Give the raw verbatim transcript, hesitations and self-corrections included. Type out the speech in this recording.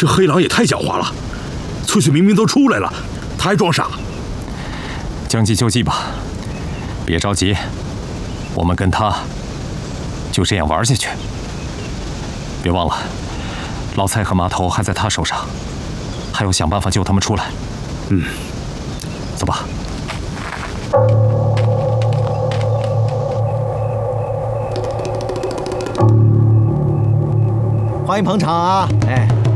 这黑狼也太狡猾了！翠翠明明都出来了，他还装傻。 将计就计吧，别着急，我们跟他就这样玩下去。别忘了，老蔡和麻头还在他手上，还要想办法救他们出来。 嗯， 走吧。 欢迎捧场啊！哎。